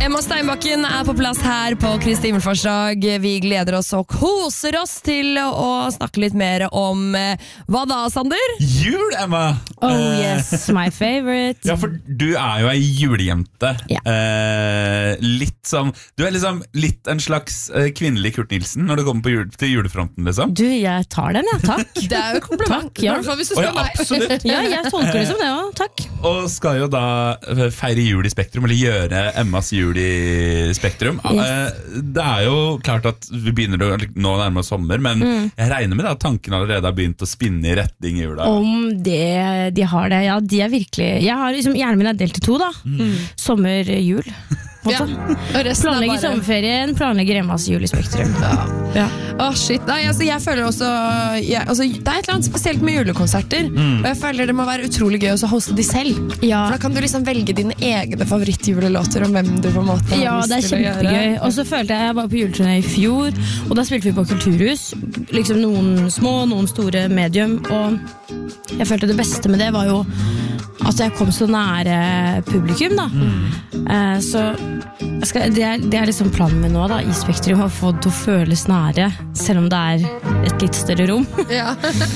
Emma Steinbakken på plass her på Kristi himmelfartsdag. Vi gleder oss og koser oss til å snakke litt mer om hva da, Sander? Jul, Emma! Oh yes, my favorite. Ja, for du jo ei julejente. Ja. Litt som du liksom litt en slags kvinnelig Kurt Nilsen når det kommer til julefronten, liksom. Du, jeg tar den, ja, takk. Det jo et kompliment. Takk, ja. I hvert fall hvis du spør meg. Absolutt. Ja, jeg tolker det som det også, takk. Og skal jo da feire jul i Spektrum, eller gjøre Emmas jul i Spektrum. Yes. Det jo klart at vi begynner å nå nærme oss sommer, men jeg regner med at tanken allerede har begynt å spinne i retning jula. Om det, de har det, ja, de virkelig. Jeg har liksom, hjernen min delt i to da. Sommer, jul. Ja. Planlegger sommerferien, planlegger Emmas jul i Spektrum. Ja. Shit. Nei, altså, jeg føler også det et eller annet spesielt med julekonserter. Og jeg føler det må være utrolig gøy å hoste de selv. Ja. For da kan du liksom velge dine egne favorittjulelåter om hvem du på en måte Ja, har det lyst til å gjøre. kjempegøy. Og så følte jeg var på juleturné i fjor, og da spilte vi på Kulturhus. Liksom noen små, noen store medium. Og jeg følte det beste med det var jo at jeg kom så nære publikum da. Så det liksom planen min nå da, i Spektrum, å få det til å føles nære, selv om det et litt større rom. Ja.